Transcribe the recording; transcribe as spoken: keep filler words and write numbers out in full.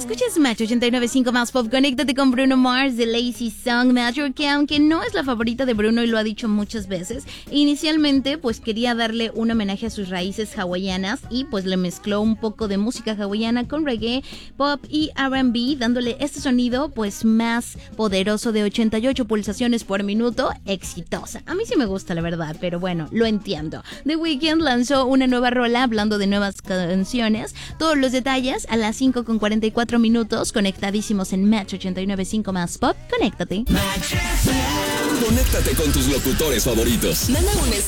Escuchas Match ochenta y nueve punto cinco más pop. Conéctate con Bruno Mars de Lazy Song Matcher, que aunque no es la favorita de Bruno y lo ha dicho muchas veces, inicialmente pues quería darle un homenaje a sus raíces hawaianas y pues le mezcló un poco de música hawaiana con reggae, pop y R and B, dándole este sonido pues más poderoso de ochenta y ocho pulsaciones por minuto, exitosa. A mí sí me gusta la verdad, pero bueno, lo entiendo. The Weeknd lanzó una nueva rola hablando de nuevas canciones. Todos los detalles a las cinco con cuarenta y cuatro minutos, conectadísimos en Match ochenta y nueve punto cinco más pop. Conéctate. Conéctate con tus locutores favoritos. Manda un